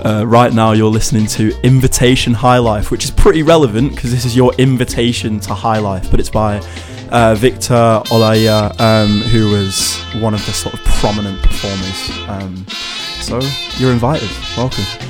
Right now you're listening to Invitation High Life, which is pretty relevant because this is your invitation to high life, but it's by Victor Olaya, who was one of the sort of prominent performers. So you're invited. Welcome.